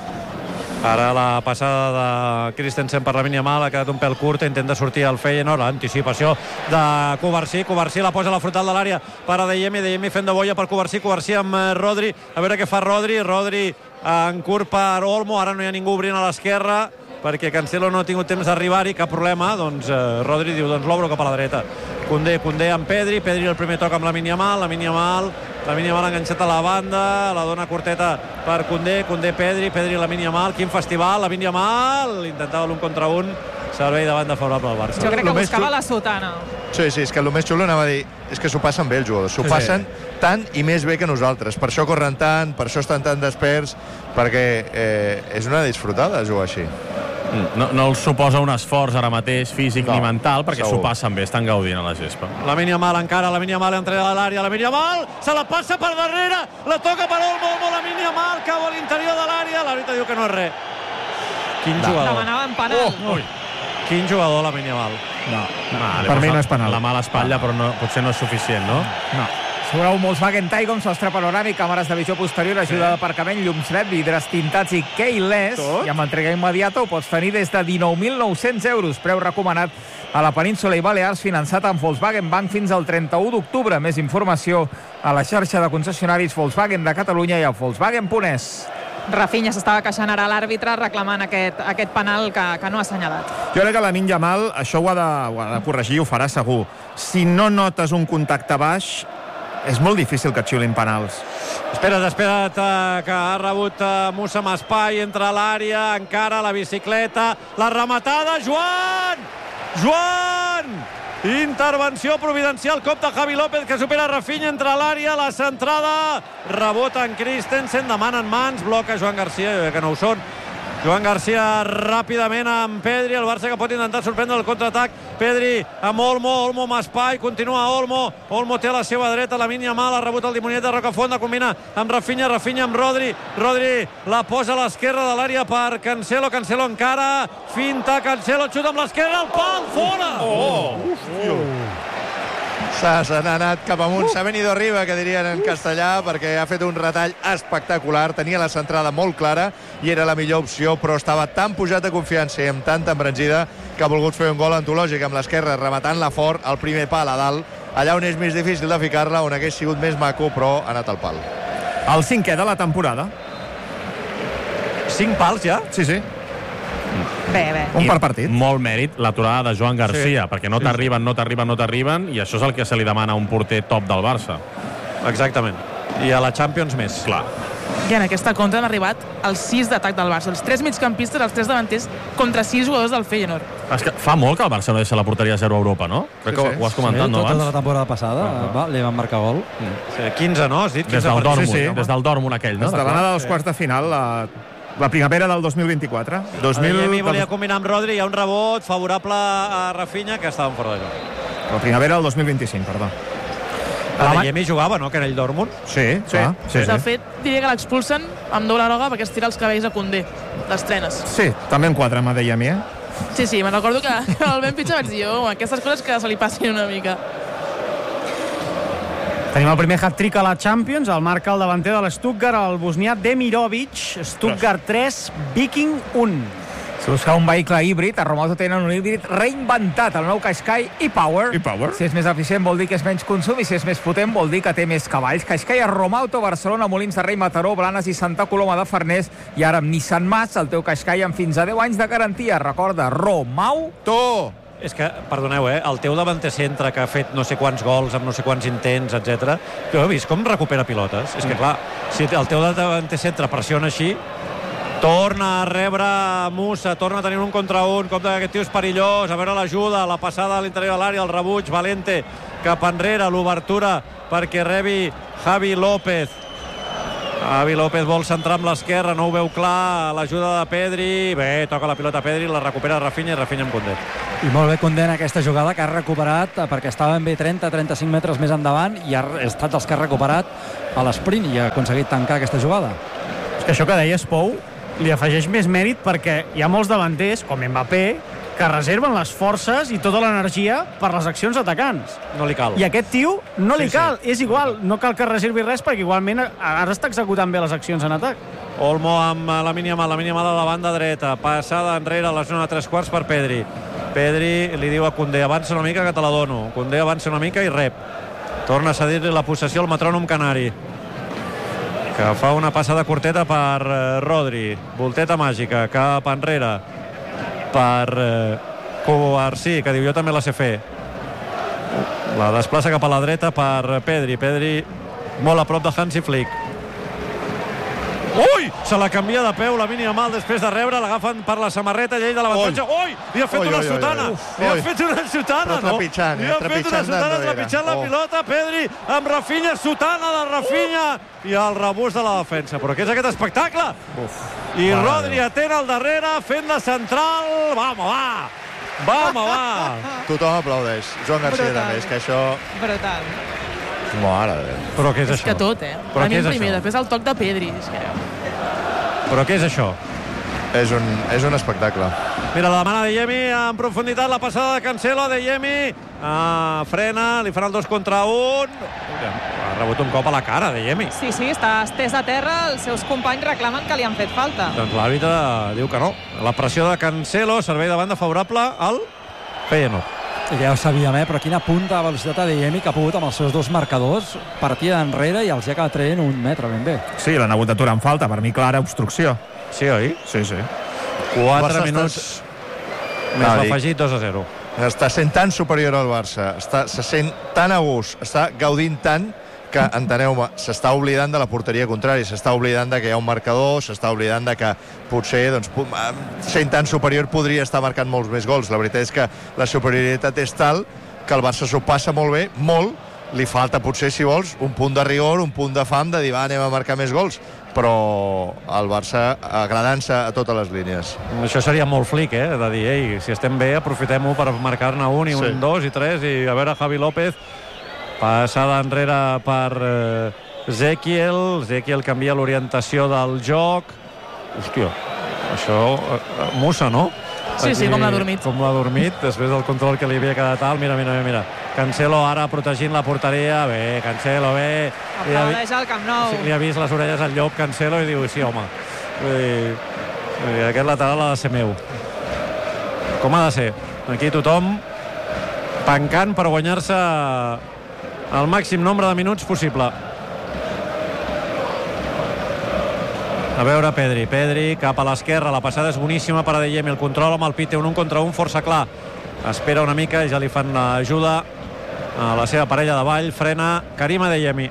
Ara la passada de Christensen per Lamine Yamal ha quedat un pèl curta, intenta sortir al Feyenoord, l'anticipació de Covarsí la posa a la frontal de l'àrea per a Deyemi fent de boia per Covarsí amb Rodri, a veure què fa Rodri en curt per Olmo, ara no hi ha ningú obrint a l'esquerra perquè Cancelo no ha tingut temps d'arribar-hi, cap problema, doncs Rodri diu, doncs l'obro cap a la dreta. Koundé amb Pedri el primer toc amb Lamine Yamal enganxat a la banda, la dona curteta per Koundé, Pedri, Lamine Yamal, quin festival, Lamine Yamal, intentava l'un contra un, servei de banda favorable al Barça. Jo crec que buscava la sotana. Sí, és que el més xulo anava a dir és que s'ho passen bé els jugadors, s'ho passen tant i més bé que nosaltres, per això corren tant, per això estan tan desperts, perquè és una disfrutada jugar així. No els suposa un esforç ara mateix físic ni mental, perquè s'ho passen bé, estan gaudint a la gespa. Lamine Yamal encara, entra a l'àrea, Lamine Yamal se la passa per darrere, la toca per Olmo, Lamine Yamal cau a l'interior de l'àrea, l'àrbitre diu que no és res. Quin jugador. Demanaven penal. Quin jugador, Lamine Yamal. Per mi no és penal. La mala espatlla, però potser no és suficient, no? No. Sobre un Volkswagen Taigon, sostre panoràmic, càmeres de visió posterior, ajuda d'aparcament, llums LED, vidres tintats i keyless. I amb entrega immediata ho pots tenir des de 19.900 euros. Preu recomanat a la península i Balears, finançat amb Volkswagen Bank fins al 31 d'octubre. Més informació a la xarxa de concessionaris Volkswagen de Catalunya i a Volkswagen.es. Rafinha s'estava queixant ara a l'àrbitre reclamant aquest penal que no ha assenyalat. Jo crec que Lamine Yamal això ho ha de corregir i ho farà segur. Si no notes un contacte baix, és molt difícil que et xiulin penals. Espera't, que ha rebut Musa amb espai, entra a l'àrea, encara la bicicleta, la rematada, Joan! Intervenció providencial, cop de Javi López que supera Rafinha, entra a l'àrea, la centrada, rebota en Christensen, demanen mans, bloca Joan Garcia, que no ho són. Joan Garcia ràpidament amb Pedri, el Barça que pot intentar sorprendre el contraatac. Pedri amb Olmo amb espai, continua Olmo té a la seva dreta, Lamine Yamal ha rebut el dimoniet de Rocafonda, combina amb Rafinha amb Rodri la posa a l'esquerra de l'àrea per Cancelo encara, finta Cancelo, xuta amb l'esquerra, el pal, fora! Se n'ha anat cap amunt, s'ha venido arriba, que dirien en castellà, perquè ha fet un retall espectacular, tenia la centrada molt clara i era la millor opció, però estava tan pujat de confiança i amb tanta embranzida que ha volgut fer un gol antològic amb l'esquerra, rematant-la fort, al primer pal a dalt, allà on és més difícil de ficar-la, on hagués sigut més maco, però ha anat al pal. El 5è de la temporada. 5 pals ja? Sí. Bé. Un per partit. Molt mèrit l'aturada de Joan Garcia, perquè no t'arriben, i això és el que se li demana a un porter top del Barça. Exactament. I a la Champions més. Clar. I en aquesta contra han arribat els 6 d'atac del Barça. Els 3 migcampistes, els 3 davanters, contra 6 jugadors del Feyenoord. És que fa molt que el Barça no deixa la porteria 0 a Europa, no? Crec que ho has comentat, no, abans? abans? Tota la temporada passada li van marcar gol. 15, no? Has dit? Des del Dortmund, des del Dortmund aquell, no? Des de l'anada dels quarts de final, la primavera del 2024. Deyemi volia combinar amb Rodri, hi ha un rebot favorable a Rafinha, que estava fora de joc. La primavera del 2025, perdó. Deyemi jugava, no?, que era el Dortmund. Sí. De fet, diria que l'expulsen amb doble groga perquè es tira els cabells a Koundé, les trenes. Sí, també en quadre amb Deyemi, Sí, me'n recordo que el ben pitjor vaig dir, aquestes coses que se li passin una mica. Tenim el primer hat-trick a la Champions, el marca el davanter de l'Stuttgart, el bosnià Demirovic, Stuttgart 3, Viking 1. Si busca un vehicle híbrid, a Romauto tenen un híbrid reinventat, el nou Qashqai e-Power. Si és més eficient vol dir que és menys consum i si és més potent vol dir que té més cavalls. Qashqai a Romauto, Barcelona, Molins de Rei, Mataró, Blanes i Santa Coloma de Farners. I ara amb Nissan Mas, el teu Qashqai amb fins a 10 anys de garantia. Recorda, Romauto! És que, perdoneu, el teu davanter centre que ha fet no sé quants gols amb no sé quants intents, etc. Tu heu vist com recupera pilotes? És que, clar, si el teu davanter centre pressiona així, Torna a rebre Musa, torna a tenir un contra un, com que aquest tio és perillós, a veure l'ajuda, la passada a l'interior de l'àrea, el rebuig, Valente cap enrere, l'obertura perquè rebi Javi López. Javi López vol centrar amb l'esquerra, no ho veu clar, l'ajuda de Pedri, bé, toca la pilota a Pedri, la recupera Rafinha i Rafinha amb Koundé. I molt bé Koundé en aquesta jugada, que ha recuperat perquè estava ben bé 30-35 metres més endavant i ha estat dels que ha recuperat a l'esprint i ha aconseguit tancar aquesta jugada. És que això que deies, Pou, li afegeix més mèrit perquè hi ha molts davanters, com Mbappé, que reserven les forces i tota l'energia per les accions atacants. No li cal. I aquest tio no li cal. És igual, no cal que reservi res perquè igualment ara està executant bé les accions en atac. Olmo amb Lamine Yamal a la banda dreta, passada enrere a la zona de 3/4 per Pedri. Pedri li diu a Koundé, avança una mica que te la dono. Koundé avança una mica i rep. Torna a cedir-li la possessió al metrònom canari, que fa una passada curteta per Rodri. Volteta màgica cap enrere per Cubarsí, que diu jo també la sé fer. La desplaça cap a la dreta per Pedri. Pedri molt a prop de Hansi Flick. Ui! Se la canvia de peu Lamine Yamal després de rebre, l'agafen per la samarreta i ell de l'avantatge. Ui! Li ha fet una sotana! Li ha fet una sotana, no? Li ha fet una sotana trepitjant la pilota. Pedri amb Rafinha, sotana de Rafinha i el rebús de la defensa. Però què és aquest espectacle? I Rodri atén al darrere, fent de central. Vamos, va! Vamos, va! Tothom aplaudeix. Joan Garcia també, és que això... Brutal. Mare de Déu. Però què és És això? que tot, Però a mi què és primer, això? després el toc de Pedri. És que... Però què és això? És un espectacle. Mira, la demana de Yemi en profunditat, la passada de Cancelo, de Yemi frena, li farà el 2 contra 1. Ha rebut un cop a la cara de Yemi. Sí, està estès a terra, els seus companys reclamen que li han fet falta. Doncs l'àrbitre diu que no. La pressió de Cancelo, servei de banda favorable al Feyenoord. Ja ho sabíem, però quina punta de velocitat de Yemi que ha pogut amb els seus dos marcadors, partida enrere i els ha acabat traient 1 metre ben bé. Sí, l'han hagut d'aturar en falta, per mi clara obstrucció. Sí, oi? Sí. 4 minuts més l'afegit, 2-0. Està sent tan superior al Barça, se sent tan a gust, està gaudint tant que, enteneu-me, s'està oblidant de la porteria contrària, s'està oblidant de que hi ha un marcador, s'està oblidant de que potser, doncs, sent tan superior podria estar marcant molts més gols. La veritat és que la superioritat és tal que el Barça s'ho passa molt bé, molt, li falta potser, si vols, un punt de rigor, un punt de fam de dir, va, anem a marcar més gols, però el Barça agradant-se a totes les línies. Això seria molt flic, de dir, ei, si estem bé, aprofitem-ho per marcar-ne un, i un, dos, i tres, i a veure Javi López, passada enrere per Ezequiel canvia l'orientació del joc. Hòstia, això... Musa, no? Sí, com l'ha dormit. Com l'ha dormit, després del control que li havia quedat alt. Mira. Cancelo ara protegint la porteria. Bé, Cancelo, bé. Aplaudeix al Camp Nou. Li ha vist les orelles al llop, Cancelo, i diu, sí, home. Aquest lateral ha de ser meu. Com ha de ser? Aquí tothom pencant per guanyar-se el màxim nombre de minuts possible. A veure Pedri cap a l'esquerra, la passada és boníssima per Adeyemi, el control amb el Pite, un contra un força clar, espera una mica i ja li fan l'ajuda a la seva parella de ball, frena Karim Adeyemi.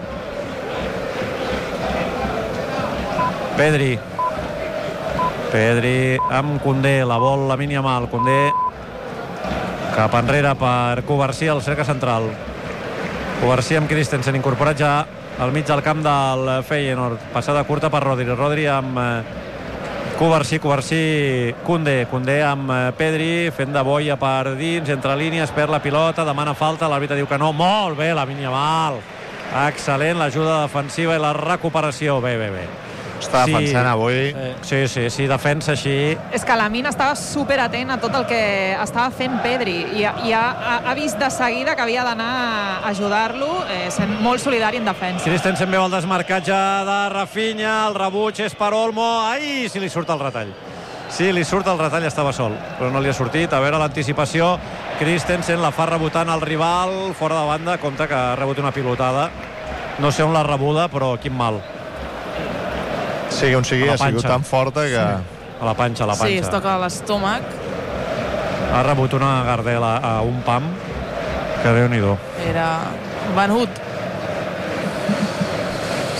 Pedri amb Koundé, la vol Lamine Yamal, Koundé cap enrere per Cubarsí al cercle central. Cubarsí amb Christensen incorporat ja al mig del camp del Feyenoord. Passada curta per Rodri amb Cubarsí, Koundé amb Pedri, fent de boia per dins, entre línies, perd la pilota, demana falta, l'àrbitre diu que no. Molt bé, Lamine Yamal. Excel·lent l'ajuda defensiva i la recuperació. Bé. Està defensant avui. Sí, defensa així. És que Lamine estava superatent a tot el que estava fent Pedri i ha vist de seguida que havia d'anar a ajudar-lo, sent molt solidari en defensa. Christensen veu el desmarcatge de Rafinha, el rebuig és per Olmo. Ai, si li surt el retall. Sí, li surt el retall, estava sol, però no li ha sortit. A veure l'anticipació, Christensen la fa rebotant al rival, fora de banda, compte que ha rebut una pilotada. No sé on l'ha rebuda, però quin mal. Sigui on sigui, ha sigut tan forta que... A la panxa. Sí, es toca l'estómac. Ha rebut una gardela a un pam, que Déu-n'hi-do. Era venut.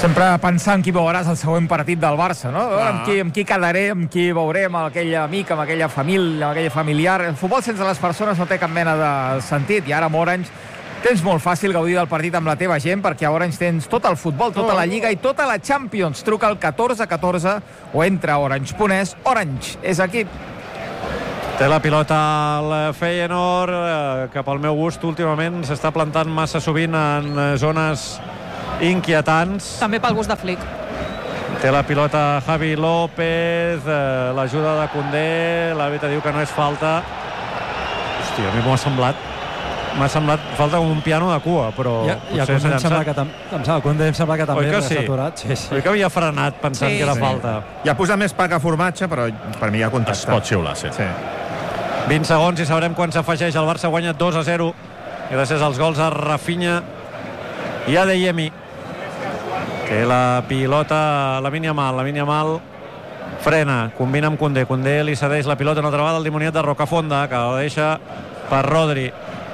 Sempre pensar en qui veuràs el següent partit del Barça, no? Amb qui quedaré, amb qui veurem, amb aquell amic, amb aquella família, amb aquella familiar. El futbol sense les persones no té cap mena de sentit, i ara amb Orange tens molt fàcil gaudir del partit amb la teva gent, perquè a Orange tens tot el futbol, tota la Lliga i tota la Champions. Truca al 1414 o entra a orange.es. Orange és aquí. Té la pilota el Feyenoord, que pel meu gust últimament s'està plantant massa sovint en zones inquietants. També pel gust de Flick. Té la pilota Javi López, l'ajuda de Koundé, l'àrbitre diu que no és falta. Hòstia, a mi m'ha semblat falta com un piano de cua, però potser s'ha llançat. Koundé em sembla que també s'ha aturat. Oi que havia frenat pensant que era falta. Ja posa més pa que formatge, però per mi ja contesta. Es pot xiular, sí. 20 segons i sabrem quan s'afegeix. El Barça guanya 2-0 gràcies als gols a Rafinha i a Adeyemi. Té la pilota Lamine Yamal frena, combina amb Koundé. Koundé li cedeix la pilota una altra vegada al dimoniat de Rocafonda, que la deixa per Rodri.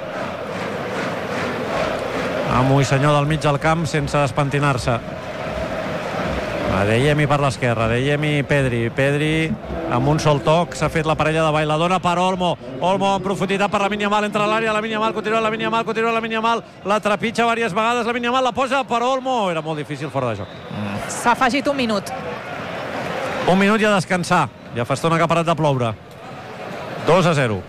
Amo i senyor del mig del camp sense despentinar-se. Adeyemi per l'esquerra, Adeyemi i Pedri amb un sol toc, s'ha fet la parella de Bailadona per Olmo en profunditat per Lamine Yamal, entra a l'àrea, continua Lamine Yamal, la trepitja diverses vegades, Lamine Yamal la posa per Olmo, era molt difícil fora de joc. S'ha afegit un minut. Un minut i a descansar, ja fa estona que ha parat de ploure. 2-0.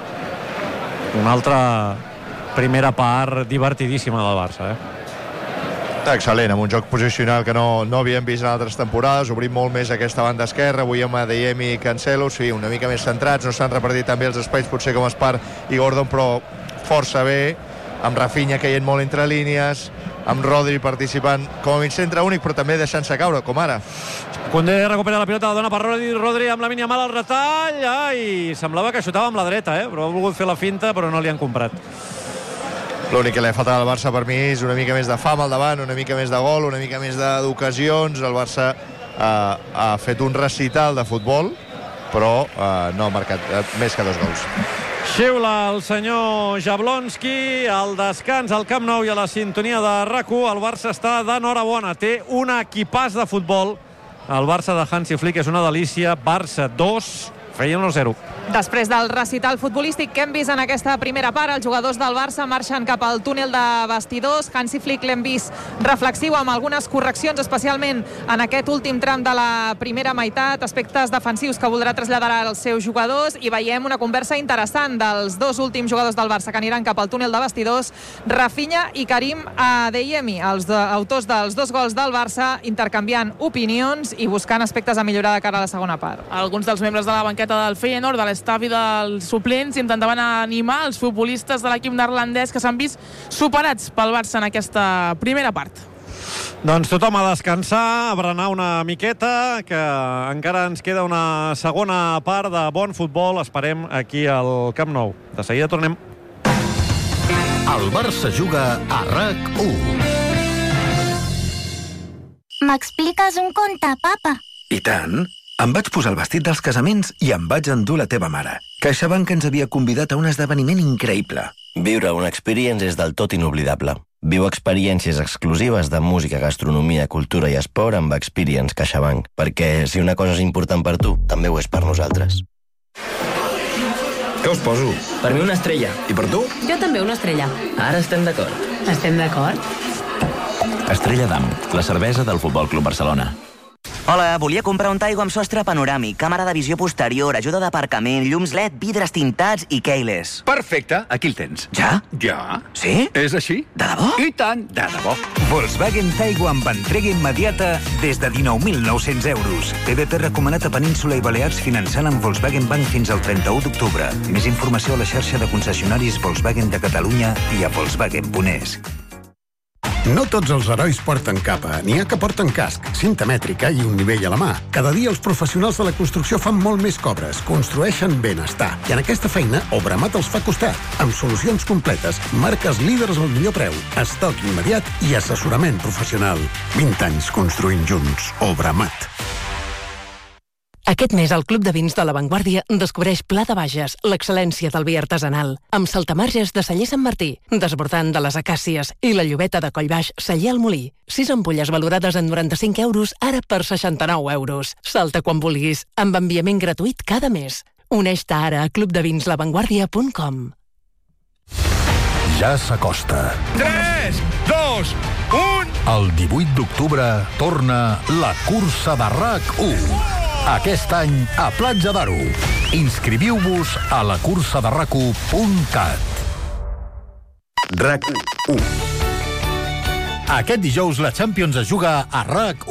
Una altra primera part divertidíssima del Barça, Excel·lent, amb un joc posicional que no havíem vist en altres temporades, obrim molt més aquesta banda esquerra, avui amb Adeyemi i Cancelo, sí, una mica més centrats, no s'han repartit també els espais, potser com Espar i Gordon, però força bé, amb Rafinha caient molt entre línies, amb Rodri participant com a mig centre únic, però també deixant-se caure, com ara. Koundé recupera la pilota, la dona per Rodri amb Lamine Yamal al retall, i semblava que xutava amb la dreta, però ha volgut fer la finta, però no li han comprat. L'únic que li ha faltat al Barça per mi és una mica més de fam al davant, una mica més de gol, una mica més d'ocasions. El Barça ha fet un recital de futbol, però no ha marcat més que 2 gols. Xiula el senyor Jablonski al descans al Camp Nou i a la sintonia de RAC1. El Barça està d'enhorabona, té un equipàs de futbol. El Barça de Hansi Flick és una delícia. Barça 2, Feyenoord 0. Després del recital futbolístic que hem vist en aquesta primera part, els jugadors del Barça marxen cap al túnel de vestidors. Hansi Flick l'hem vist reflexiu amb algunes correccions, especialment en aquest últim tram de la primera meitat, aspectes defensius que voldrà traslladar als seus jugadors, i veiem una conversa interessant dels dos últims jugadors del Barça que aniran cap al túnel de vestidors, Rafinha i Karim Adeyemi, els autors dels 2 gols del Barça, intercanviant opinions i buscant aspectes a millorar de cara a la segona part. Alguns dels membres de la banqueta del Feyenoord, de l'estaf i dels suplents, intentaven animar els futbolistes de l'equip neerlandès que s'han vist superats pel Barça en aquesta primera part. Doncs tothom a descansar, a berenar una miqueta, que encara ens queda una segona part de bon futbol, esperem, aquí al Camp Nou. De seguida tornem. El Barça juga a RAC1. M'expliques un conte, papa? I tant. Em vaig posar el vestit dels casaments i em vaig endur la teva mare. CaixaBank ens havia convidat a un esdeveniment increïble. Viure una experience és del tot inoblidable. Viu experiències exclusives de música, gastronomia, cultura i esport amb Experience CaixaBank. Perquè si una cosa és important per tu, també ho és per nosaltres. Què us poso? Per mi una estrella. I per tu? Jo també una estrella. Ara estem d'acord. Estem d'acord? Estrella d'Am, la cervesa del Futbol Club Barcelona. Hola, volia comprar un Taigo amb sostre panoràmic, càmera de visió posterior, ajuda d'aparcament, llums LED, vidres tintats i keyless. Perfecte, aquí el tens. Ja? Ja. Sí? És així? De debò? I tant, de debò. Volkswagen Taigo amb entrega immediata des de 19.900 euros. TDT recomanat a Península i Balears finançant amb Volkswagen Bank fins al 31 d'octubre. Més informació a la xarxa de concessionaris Volkswagen de Catalunya i a Volkswagen.es. No tots els herois porten capa. N'hi ha que porten casc, cinta mètrica i un nivell a la mà. Cada dia els professionals de la construcció fan molt més que obres, construeixen benestar. I en aquesta feina, Obramat els fa costat. Amb solucions completes, marques líders al millor preu, estoc immediat i assessorament professional. 20 anys construint junts. Obramat. Aquest mes el Club de Vins de La Vanguardia descobreix Pla de Bages, l'excel·lència del vi artesanal, amb saltamarges de Celler Sant Martí, desbordant de les acàcies i la llobeta de Collbaix Celler al Molí. 6 ampolles valorades en 95 euros, ara per 69 euros. Salta quan vulguis, amb enviament gratuït cada mes. Uneix-te ara a clubdevinslavanguardia.com. Ja s'acosta. 3, 2, 1... El 18 d'octubre torna la cursa de RAC1. Aquest any a Platja d'Aro. Inscriviu-vos a la cursaderrac1.cat. RAC1. Aquest dijous la Champions es juga a RAC1.